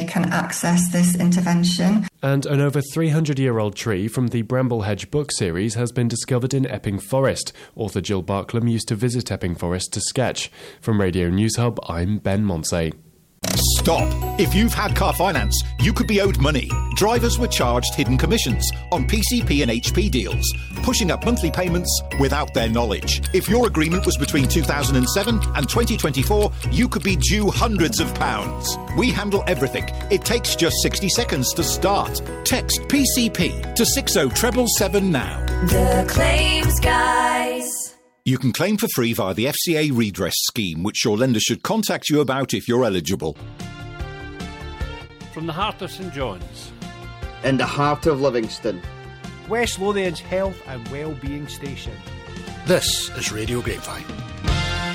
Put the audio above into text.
can access this intervention. And an over 300-year-old tree from the Bramblehedge book series has been discovered in Epping Forest. Author Jill Barklam used to visit Epping Forest to sketch. From Radio News Hub, I'm Ben Monsey. Stop! If you've had car finance, you could be owed money. Drivers were charged hidden commissions on PCP and HP deals, pushing up monthly payments without their knowledge. If your agreement was between 2007 and 2024, you could be due hundreds of pounds. We handle everything. It takes just 60 seconds to start. Text PCP to 60777 now. The Claims Guys. You can claim for free via the FCA Redress Scheme, which your lender should contact you about if you're eligible. From the heart of St John's, in the heart of Livingston, West Lothian's health and wellbeing station. This is Radio Grapevine.